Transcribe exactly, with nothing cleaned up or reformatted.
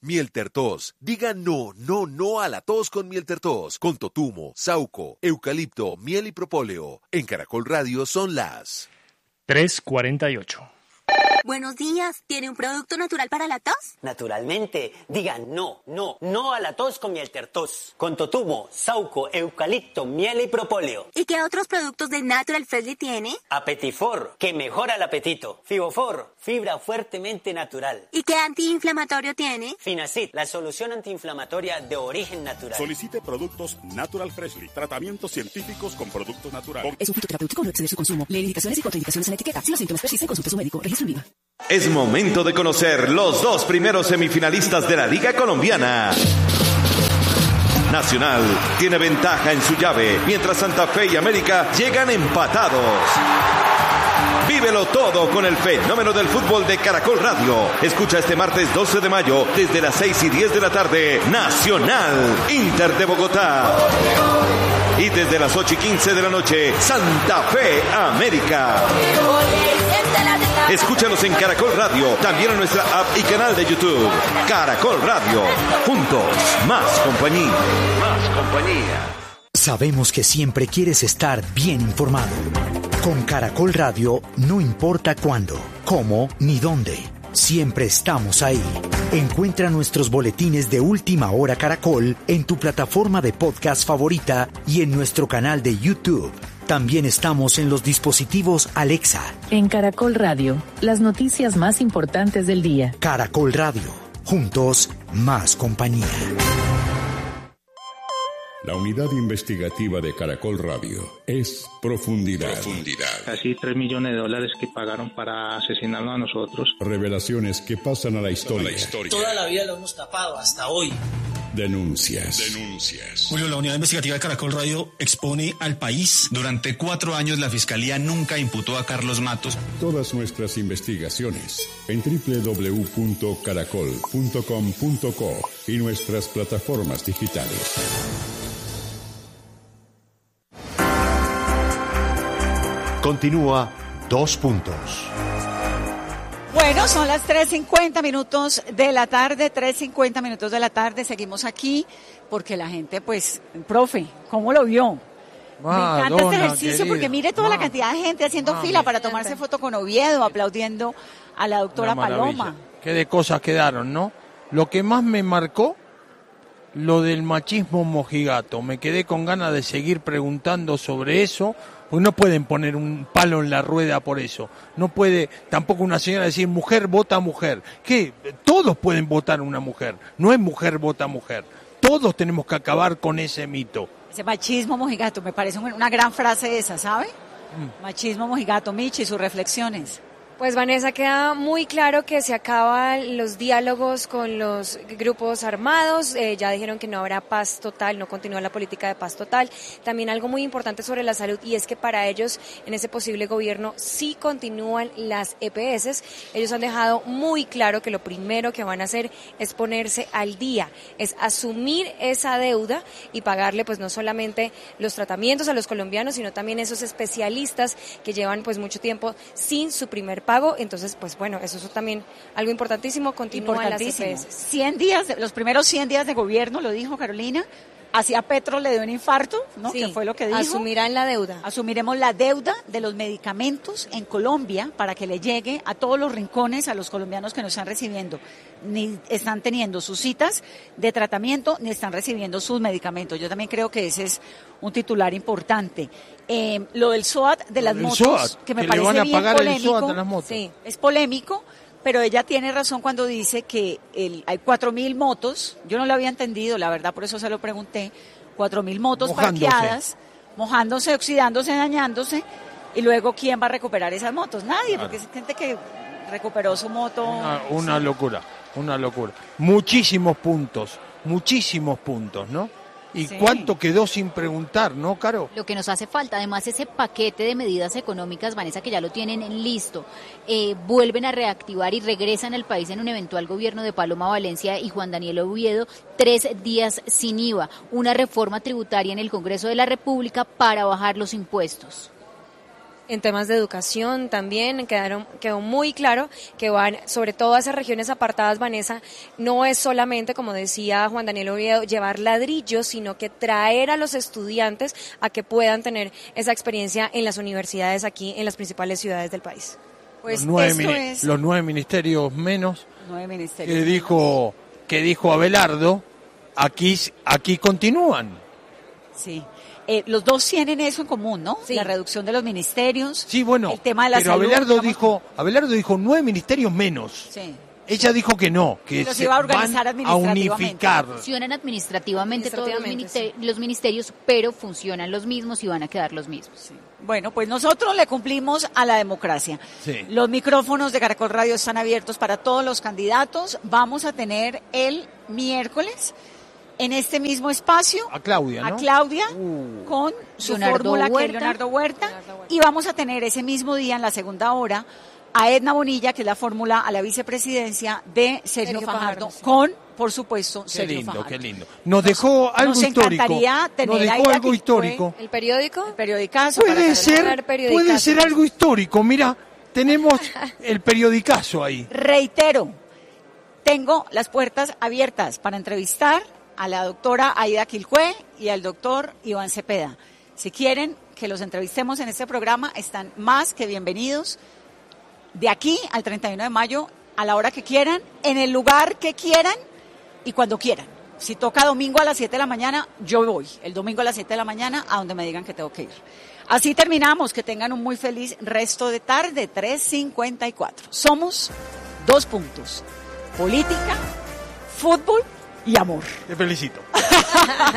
Miel Tertos. Diga no, no, no a la tos con Miel Tertos. Con totumo, sauco, eucalipto, miel y propóleo. En Caracol Radio son las tres cuarenta y ocho. Buenos días, ¿tiene un producto natural para la tos? Naturalmente, digan no, no, no a la tos con Miel Tertos. Con totumo, sauco, eucalipto, miel y propóleo. ¿Y qué otros productos de Natural Freshly tiene? Apetifor, que mejora el apetito. Fibofor, fibra fuertemente natural. ¿Y qué antiinflamatorio tiene? Finacid, la solución antiinflamatoria de origen natural. Solicite productos Natural Freshly, tratamientos científicos con productos naturales. Es un fitoterapéutico, no excede su consumo. Lee indicaciones y contraindicaciones en la etiqueta. Si los síntomas persisten, consulte a su médico. Registro en viva. Es momento de conocer los dos primeros semifinalistas de la Liga Colombiana. Nacional tiene ventaja en su llave, mientras Santa Fe y América llegan empatados. Vívelo todo con el fenómeno del fútbol de Caracol Radio. Escucha este martes doce de mayo desde las seis y diez de la tarde Nacional Inter de Bogotá. Y desde las ocho y quince de la noche Santa Fe América. Escúchanos en Caracol Radio, también en nuestra app y canal de YouTube. Caracol Radio, juntos, más compañía. Más compañía. Sabemos que siempre quieres estar bien informado. Con Caracol Radio, no importa cuándo, cómo ni dónde, siempre estamos ahí. Encuentra nuestros boletines de Última Hora Caracol en tu plataforma de podcast favorita y en nuestro canal de YouTube. También estamos en los dispositivos Alexa. En Caracol Radio, las noticias más importantes del día. Caracol Radio, juntos, más compañía. La unidad investigativa de Caracol Radio es Profundidad. Profundidad. Casi tres millones de dólares que pagaron para asesinarnos a nosotros. Revelaciones que pasan a la historia. La historia. Toda la vida lo hemos tapado, hasta hoy. Denuncias. Denuncias. Julio, la unidad investigativa de Caracol Radio expone al país. Durante cuatro años la Fiscalía nunca imputó a Carlos Matos. Todas nuestras investigaciones en doble u doble u doble u punto caracol punto com punto co y nuestras plataformas digitales. Continúa Dos Puntos. Bueno, son las tres cincuenta minutos de la tarde, tres cincuenta minutos de la tarde, seguimos aquí porque la gente, pues, profe, ¿cómo lo vio? Me Ah, encanta dona, este ejercicio querida. porque mire toda Ah. la cantidad de gente haciendo Ah, fila me para tomarse foto con Oviedo, aplaudiendo a la doctora Una maravilla. Paloma. Qué de cosas quedaron, ¿no? Lo que más me marcó, lo del machismo mojigato. Me quedé con ganas de seguir preguntando sobre eso, porque no pueden poner un palo en la rueda por eso. No puede tampoco una señora decir, mujer vota mujer. ¿Qué? Todos pueden votar una mujer. No es mujer vota mujer. Todos tenemos que acabar con ese mito. Ese machismo mojigato, me parece una gran frase esa, ¿sabe? Mm. Machismo mojigato, Michi, sus reflexiones. Pues Vanessa, queda muy claro que se acaban los diálogos con los grupos armados, eh, ya dijeron que no habrá paz total, no continúa la política de paz total. También algo muy importante sobre la salud y es que para ellos en ese posible gobierno sí continúan las E P S. Ellos han dejado muy claro que lo primero que van a hacer es ponerse al día, es asumir esa deuda y pagarle pues no solamente los tratamientos a los colombianos, sino también esos especialistas que llevan pues mucho tiempo sin su primer pago. Entonces, pues bueno, eso es también algo importantísimo, continúan las E P S. cien días, los primeros cien días de gobierno, lo dijo Carolina, hacia Petro le dio un infarto, ¿no? Sí, ¿Qué fue lo que dijo? asumirán la deuda. Asumiremos la deuda de los medicamentos en Colombia para que le llegue a todos los rincones a los colombianos que nos están recibiendo. Ni están teniendo sus citas de tratamiento, ni están recibiendo sus medicamentos. Yo también creo que ese es un titular importante. Eh, lo del SOAT de las El motos, SOAT, que me que le parece van a bien pagar el polémico. SOAT a las motos. Sí, es polémico. Pero ella tiene razón cuando dice que el, hay cuatro mil motos, yo no lo había entendido, la verdad, por eso se lo pregunté, cuatro mil motos Mojándose. parqueadas, mojándose, oxidándose, dañándose, y luego ¿quién va a recuperar esas motos? Nadie, Claro. porque es gente que recuperó su moto. Una, una locura, una locura. Muchísimos puntos, muchísimos puntos, ¿no? ¿Y Sí. cuánto quedó sin preguntar, no, Caro? Lo que nos hace falta, además, ese paquete de medidas económicas, Vanessa, que ya lo tienen listo, eh, vuelven a reactivar y regresan al país en un eventual gobierno de Paloma Valencia y Juan Daniel Oviedo, tres días sin I V A, una reforma tributaria en el Congreso de la República para bajar los impuestos. En temas de educación también quedaron, quedó muy claro que van, sobre todo a esas regiones apartadas, Vanessa, no es solamente, como decía Juan Daniel Oviedo, llevar ladrillos, sino que traer a los estudiantes a que puedan tener esa experiencia en las universidades aquí en las principales ciudades del país. Pues los, nueve esto mini- es... los nueve ministerios menos Nueve ministerios que menos. dijo, que dijo Abelardo, aquí, aquí continúan. Sí. Eh, los dos tienen eso en común, ¿no? Sí. La reducción de los ministerios. Sí, bueno, el tema de la pero salud, Abelardo digamos. dijo, Abelardo dijo nueve ministerios menos. Sí. Ella dijo que no, que Los se iba a van organizar a administrativamente. unificar. Funcionan administrativamente, todos los, Administrativamente, minister- los ministerios, pero funcionan los mismos y van a quedar los mismos. Sí. Bueno, pues nosotros le cumplimos a la democracia. Sí. Los micrófonos de Caracol Radio están abiertos para todos los candidatos. Vamos a tener el miércoles en este mismo espacio A Claudia, ¿no? a Claudia Uh. con su Leonardo fórmula que es Huerta. Leonardo Huerta, y vamos a tener ese mismo día en la segunda hora a Edna Bonilla, que es la fórmula a la vicepresidencia de Sergio, Sergio Fajardo, Fajardo, sí. con, por supuesto, Qué Sergio lindo, Fajardo. qué lindo. Nos dejó algo nos histórico. encantaría tener Nos a dejó Ida algo Quiscue, histórico. ¿El periódico? El periodicazo. para Puede Carolina. ser, periodicazo. puede ser algo histórico. Mira, tenemos el periodicazo ahí. Reitero, tengo las puertas abiertas para entrevistar a la doctora Aida Quilcue y al doctor Iván Cepeda. Si quieren que los entrevistemos en este programa, están más que bienvenidos. De aquí al treinta y uno de mayo, a la hora que quieran, en el lugar que quieran y cuando quieran. Si toca domingo a las siete de la mañana, yo voy. El domingo a las siete de la mañana a donde me digan que tengo que ir. Así terminamos. Que tengan un muy feliz resto de tarde. tres cincuenta y cuatro. Somos dos puntos. Política, fútbol y amor. Te felicito.